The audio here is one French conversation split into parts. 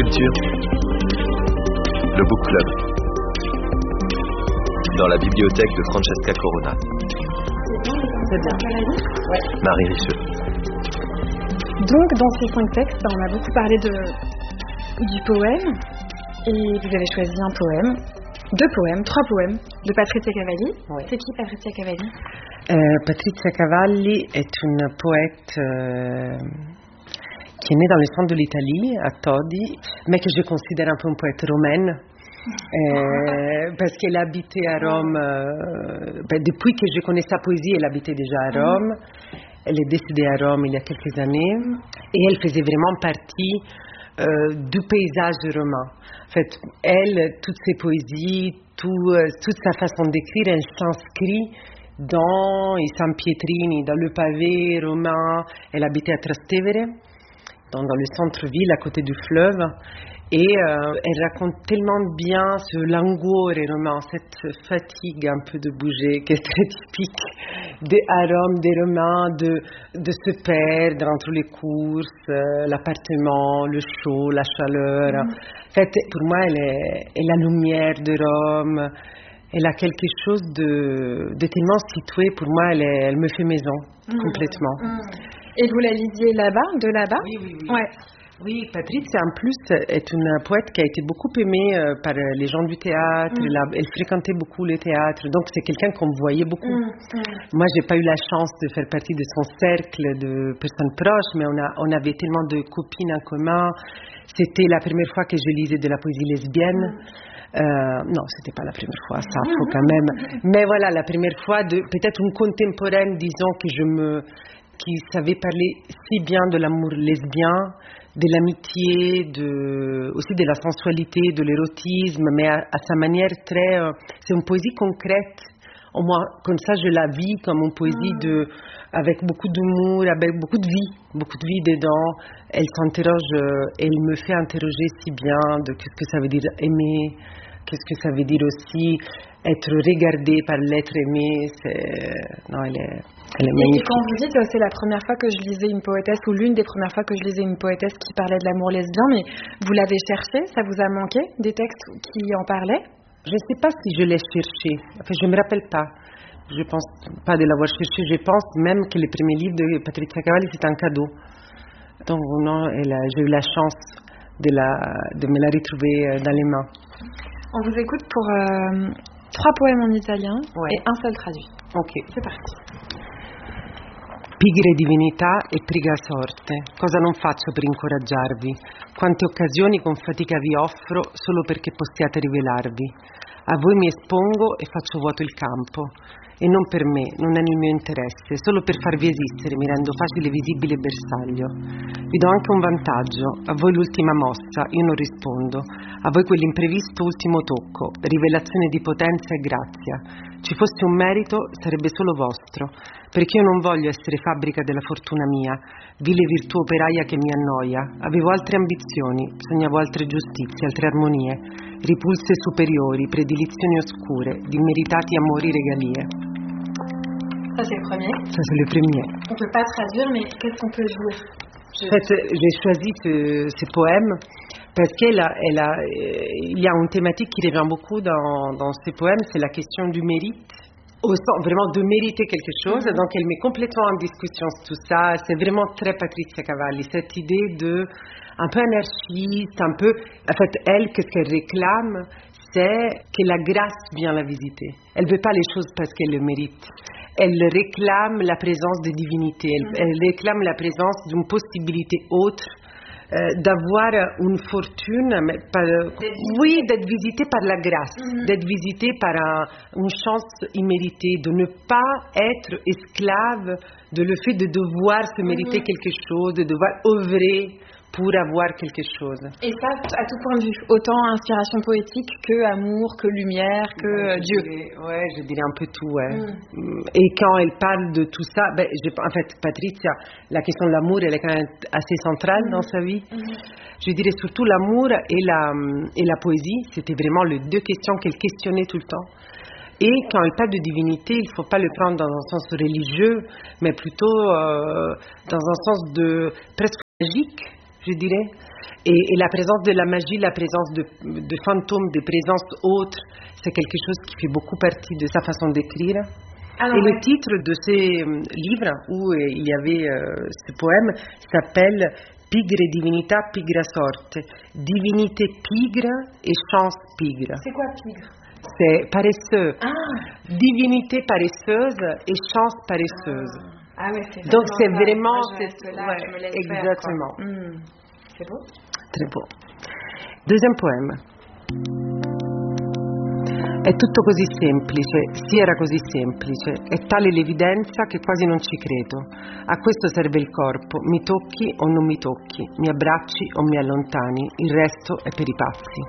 lecture, le Book Club, dans la bibliothèque de Francesca Corona. C'est bien. Ouais. Marie Richeux. Donc, dans ces 5 textes, on a beaucoup parlé du poème, et vous avez choisi un poème, 2 poèmes, 3 poèmes de Patrizia Cavalli. Oui. C'est qui Patrizia Cavalli? Patrizia Cavalli est une poète qui est née dans le centre de l'Italie, à Todi, mais que je considère un peu une poète romaine. Parce qu'elle habitait à Rome, depuis que je connais sa poésie, elle habitait déjà à Rome. Elle est décédée à Rome il y a quelques années, et elle faisait vraiment partie du paysage romain. En fait, elle, toutes ses poésies, toute sa façon d'écrire, elle s'inscrit dans i San Pietrini, dans le pavé romain. Elle habitait à Trastevere, dans le centre-ville, à côté du fleuve. Et elle raconte tellement bien ce languore romain, cette fatigue un peu de bouger, qui est très typique des Rome, des Romains, de se perdre entre les courses, l'appartement, le chaud, la chaleur. En fait, pour moi, elle est la lumière de Rome. Elle a quelque chose de tellement situé. Pour moi, elle me fait maison, complètement. Et vous la lisiez de là-bas? Oui. Ouais. Oui, Patrizia en plus est une poète qui a été beaucoup aimée par les gens du théâtre. Elle fréquentait beaucoup le théâtre, donc c'est quelqu'un qu'on voyait beaucoup. Moi, j'ai pas eu la chance de faire partie de son cercle de personnes proches, mais on avait tellement de copines en commun. C'était la première fois que je lisais de la poésie lesbienne. Non, c'était pas la première fois, ça faut quand même. Mais voilà, la première fois de peut-être une contemporaine, disons, qui savait parler si bien de l'amour lesbien, de l'amitié, aussi de la sensualité, de l'érotisme, mais à sa manière c'est une poésie concrète. Au moins, comme ça, je la vis comme une poésie avec beaucoup d'humour, avec beaucoup de vie dedans. Elle s'interroge, elle me fait interroger si bien de qu'est-ce que ça veut dire aimer, qu'est-ce que ça veut dire aussi être regardé par l'être aimé. Elle est magnifique. Et quand vous dites c'est la première fois que je lisais une poétesse, ou l'une des premières fois que je lisais une poétesse qui parlait de l'amour lesbien, mais vous l'avez cherché, ça vous a manqué, des textes qui en parlaient? Je ne sais pas si je l'ai cherché, enfin, je ne me rappelle pas. Je ne pense pas de l'avoir cherché, je pense même que le premier livre de Patrizia Cavalli c'est un cadeau. Donc non, j'ai eu la chance de me la retrouver dans les mains. On vous écoute pour 3 poèmes en italien et un seul traduit. Ok. C'est parti. Pigre divinità e priga sorte, cosa non faccio per incoraggiarvi? Quante occasioni con fatica vi offro solo perché possiate rivelarvi? A voi mi espongo e faccio vuoto il campo. E non per me, non è nel mio interesse, solo per farvi esistere mi rendo facile, visibile bersaglio. Vi do anche un vantaggio, a voi l'ultima mossa, io non rispondo, a voi quell'imprevisto ultimo tocco, rivelazione di potenza e grazia. Ci fosse un merito, sarebbe solo vostro, perché io non voglio essere fabbrica della fortuna mia, vile virtù operaia che mi annoia. Avevo altre ambizioni, sognavo altre giustizie, altre armonie, ripulse superiori, predilizioni oscure, di meritati amori regalie. Ça, c'est le premier. Ça, c'est le premier. On ne peut pas traduire, mais qu'est-ce qu'on peut dire? En fait, j'ai choisi ce poème parce qu'il y a une thématique qui revient beaucoup dans ce poème, c'est la question du mérite. Au sens vraiment de mériter quelque chose, donc elle met complètement en discussion tout ça. C'est vraiment très Patrizia Cavalli, cette idée de un peu anarchiste, un peu. En fait, elle, qu'est-ce qu'elle réclame, c'est que la grâce vient la visiter. Elle ne veut pas les choses parce qu'elle le mérite. Elle réclame la présence de divinité. Elle réclame la présence d'une possibilité autre. D'avoir une fortune, d'être visité par la grâce, d'être visité par une chance imméritée, de ne pas être esclave de le fait de devoir se mériter quelque chose, de devoir œuvrer pour avoir quelque chose. Et ça, à tout point de vue, autant inspiration poétique que amour, que lumière, que Dieu. Je dirais un peu tout, Et quand elle parle de tout ça, en fait, Patrizia, la question de l'amour, elle est quand même assez centrale dans sa vie. Je dirais surtout l'amour et la poésie, c'était vraiment les 2 questions qu'elle questionnait tout le temps. Et quand elle parle de divinité, il ne faut pas le prendre dans un sens religieux, mais plutôt dans un sens de presque magique, je dirais. Et la présence de la magie, la présence de fantômes, de présences autres, c'est quelque chose qui fait beaucoup partie de sa façon d'écrire. Et le titre de ces livres où il y avait ce poème s'appelle Pigre divinità, pigra sorte. Divinité pigre et chance pigre. C'est quoi pigre? C'est paresseux. Divinité paresseuse et chance paresseuse. Donc c'est vraiment... exactement. C'est beau. Très beau. Deuxième poème. È tutto così semplice, sì era così semplice, è tale l'evidenza che quasi non ci credo. A questo serve il corpo, mi tocchi o non mi tocchi, mi abbracci o mi allontani, il resto è per i pazzi.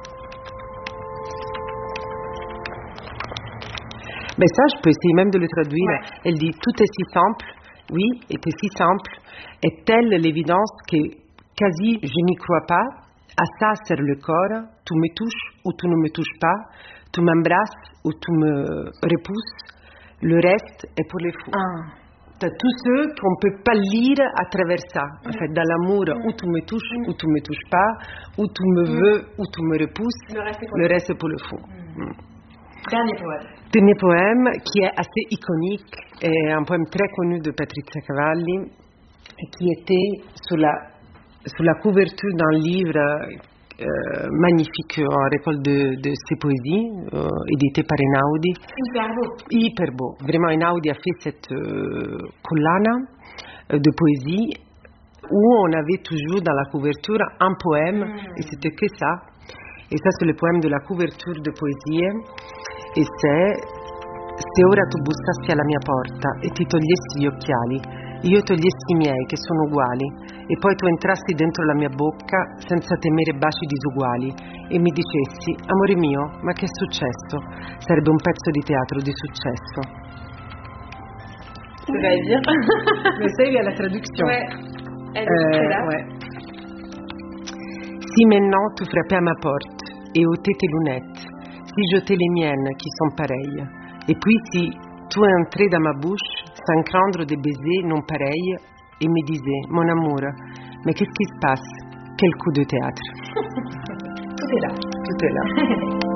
Ben ça, je peux essayer même de le traduire. Elle dit, tout est si simple, oui, était si simple, est telle l'évidence que quasi je n'y crois pas, à ça sert le corps, tu me touches ou tu ne me touches pas, tu m'embrasses ou tu me repousses, le reste est pour les fous. Tous ceux qu'on ne peut pas lire à travers ça. En fait, dans l'amour, ou tu me touches ou tu ne me touches pas, ou tu me veux ou tu me repousses, le reste est pour les fous. Dernier poème qui est assez iconique, est un poème très connu de Patrizia Cavalli, qui était sur la couverture d'un livre magnifique en récolte de ses poésies, édité par Einaudi. Hyper beau. Vraiment, Einaudi a fait cette collana de poésie où on avait toujours dans la couverture un poème, et c'était que ça. Et ça, c'est le poème de la couverture de poésie. E se ora tu bussassi alla mia porta e ti togliessi gli occhiali, io togliessi i miei che sono uguali, e poi tu entrassi dentro la mia bocca senza temere baci disuguali e mi dicessi, amore mio, ma che è successo? Sarebbe un pezzo di teatro di successo. Tu vas dire. Mais ça, il y a la traduction. Elle est là. Si maintenant tu frappais à ma porte et ôtais tes lunettes, si jetais les miennes qui sont pareilles, et puis si tu entrais dans ma bouche sans craindre des baisers non pareils et me disais, mon amour, mais qu'est-ce qui se passe? Quel coup de théâtre. Tout est là. Tout est là.